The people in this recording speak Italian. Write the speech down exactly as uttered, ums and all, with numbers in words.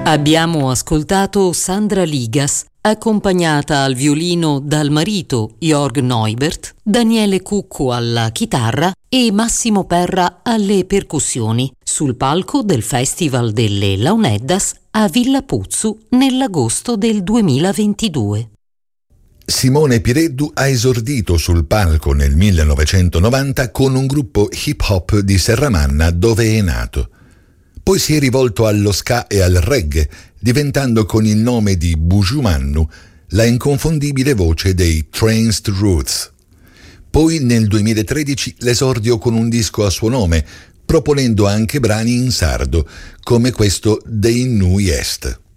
Abbiamo ascoltato Sandra Ligas, accompagnata al violino dal marito Jörg Neubert, Daniele Cucco alla chitarra e Massimo Perra alle percussioni, sul palco del Festival delle Launeddas a Villa Puzzu nell'agosto del duemilaventidue. Simone Pireddu ha esordito sul palco nel millenovecentonovanta con un gruppo hip hop di Serramanna, dove è nato. Poi si è rivolto allo ska e al reggae, diventando con il nome di Buju Mannu la inconfondibile voce dei Tranced Roots. Poi nel duemilatredici l'esordio con un disco a suo nome, proponendo anche brani in sardo, come questo Dei Nu Est.